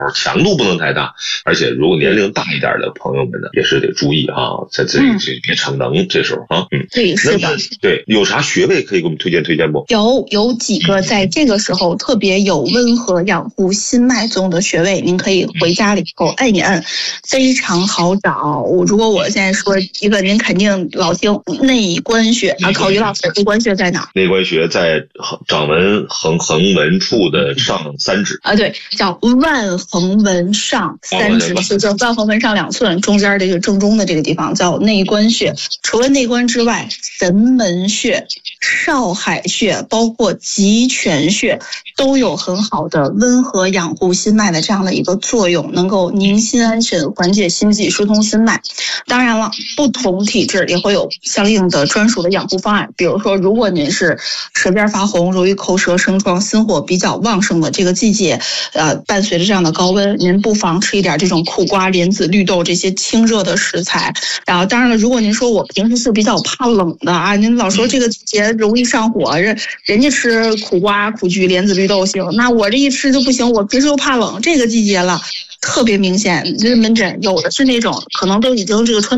强度不能太大，而且如果年龄大一点的朋友们呢，也是得注意哈，在自己别逞能，这时候啊， 对，是的， 对，有啥穴位可以给我们推荐不？ 有几个在这个时候特别有温和养护心脉作用的穴位，您可以回家里头摁一摁，非常好找。如果我现在说一个，您肯定老听内关穴啊，考于老师，内关穴在哪？ 内关穴在掌纹横纹处的上3指啊，对，叫腕横纹上3指，就是腕横纹上2寸，中间这个正中的这个地方叫内关穴。除了内关之外，神门穴、少海穴，包括极泉穴，都有很好的温和养护心脉的这样的一个作用，能够宁心安神，缓解心悸，疏通心脉。当然了，不同体质也会有相应的专属的养护方案。比如说，如果您是舌边发红、容易口舌生疮、心火比较旺盛的这个季节，伴随着这样的高温，您不妨吃一点这种苦瓜、莲子、绿豆这些清热的食材。然后，当然了，如果您说我平时是比较怕冷的啊，您老说这个季节容易上火，人家吃苦瓜、苦菊、莲子、绿豆行，那我这一吃就不行，我平时又怕冷，这个季节了，特别明显，这门诊有的是那种可能都已经这个穿